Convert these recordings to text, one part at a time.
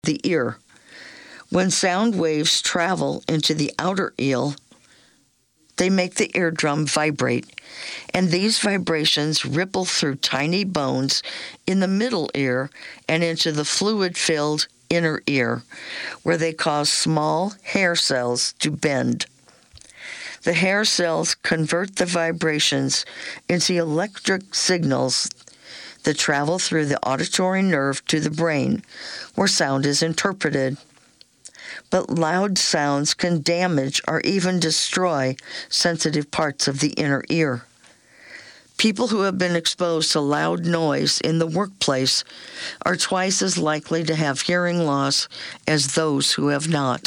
the ear. When sound waves travel into the outer ear, they make the eardrum vibrate, and these vibrations ripple through tiny bones in the middle ear and into the fluid-filled inner ear, where they cause small hair cells to bend. The hair cells convert the vibrations into electric signals that travel through the auditory nerve to the brain, where sound is interpreted. But loud sounds can damage or even destroy sensitive parts of the inner ear. People who have been exposed to loud noise in the workplace are twice as likely to have hearing loss as those who have not.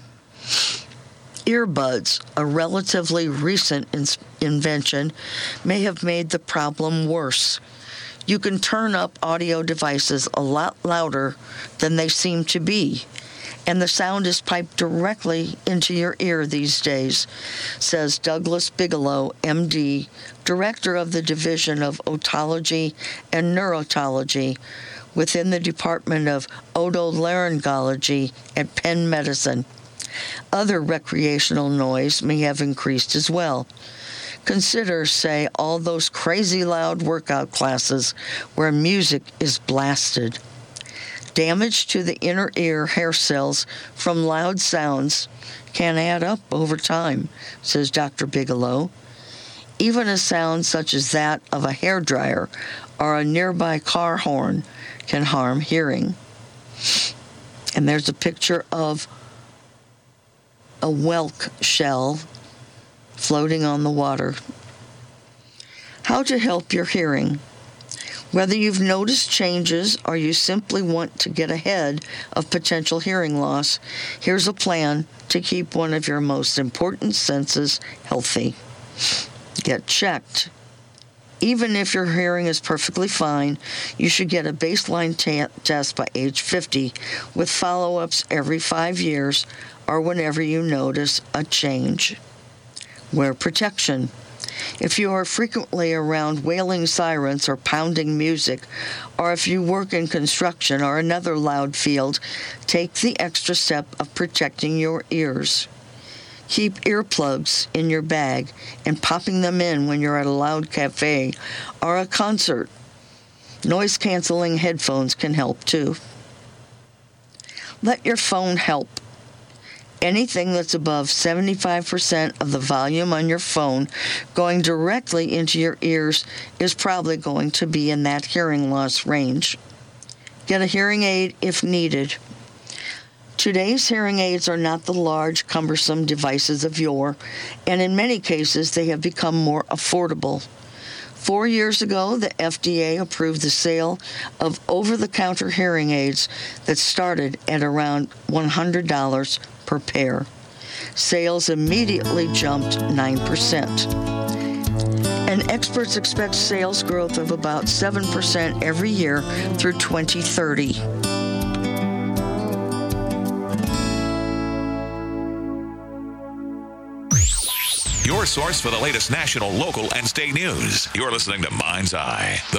Earbuds, a relatively recent invention, may have made the problem worse. You can turn up audio devices a lot louder than they seem to be, and the sound is piped directly into your ear these days, says Douglas Bigelow, MD, director of the Division of Otology and Neurotology within the Department of Otolaryngology at Penn Medicine. Other recreational noise may have increased as well. Consider, say, all those crazy loud workout classes where music is blasted. Damage to the inner ear hair cells from loud sounds can add up over time, says Dr. Bigelow. Even a sound such as that of a hairdryer or a nearby car horn can harm hearing. And there's a picture of a whelk shell floating on the water. How to help your hearing. Whether you've noticed changes or you simply want to get ahead of potential hearing loss, here's a plan to keep one of your most important senses healthy. Get checked. Even if your hearing is perfectly fine, you should get a baseline test by age 50 with follow-ups every 5 years or whenever you notice a change. Wear protection. If you are frequently around wailing sirens or pounding music, or if you work in construction or another loud field, take the extra step of protecting your ears. Keep earplugs in your bag and popping them in when you're at a loud cafe or a concert. Noise-canceling headphones can help too. Let your phone help. Anything that's above 75% of the volume on your phone going directly into your ears is probably going to be in that hearing loss range. Get a hearing aid if needed. Today's hearing aids are not the large, cumbersome devices of yore, and in many cases they have become more affordable. 4 years ago, the FDA approved the sale of over-the-counter hearing aids that started at around $100 per pair. Sales immediately jumped 9%. And experts expect sales growth of about 7% every year through 2030. Your source for the latest national, local, and state news. You're listening to Mind's Eye.